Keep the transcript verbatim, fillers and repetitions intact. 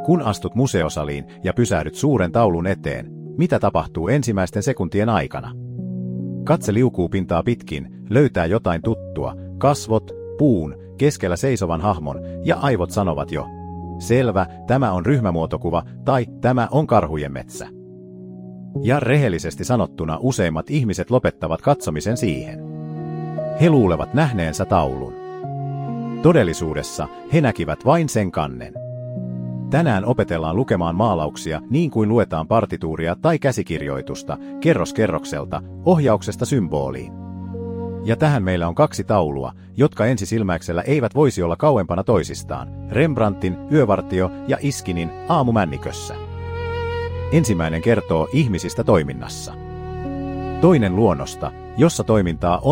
Kun astut museosaliin ja pysähdyt suuren taulun eteen, mitä tapahtuu ensimmäisten sekuntien aikana? Katse liukuu pintaa pitkin, löytää jotain tuttua, kasvot, puun, keskellä seisovan hahmon, ja aivot sanovat jo: selvä, tämä on ryhmämuotokuva, tai tämä on karhujen metsä. Ja rehellisesti sanottuna useimmat ihmiset lopettavat katsomisen siihen. He luulevat nähneensä taulun. Todellisuudessa he näkivät vain sen kannen. Tänään opetellaan lukemaan maalauksia niin kuin luetaan partituuria tai käsikirjoitusta, kerros kerrokselta, ohjauksesta symboliin. Ja tähän meillä on kaksi taulua, jotka ensisilmäyksellä eivät voisi olla kauempana toisistaan, Rembrandtin Yövartio ja Iskinin Aamu männikössä. Ensimmäinen kertoo ihmisistä toiminnassa. Toinen luonnosta, jossa toimintaa on